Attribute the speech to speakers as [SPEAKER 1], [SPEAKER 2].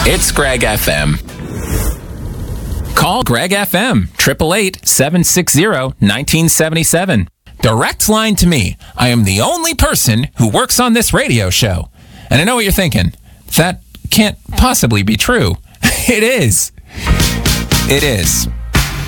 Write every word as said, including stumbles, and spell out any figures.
[SPEAKER 1] It's Greg F M. Call Greg F M, eight eight eight, seven six zero, one nine seven seven. Direct line to me. I am the only person who works on this radio show. And I know what you're thinking. That can't possibly be true. It is. It is.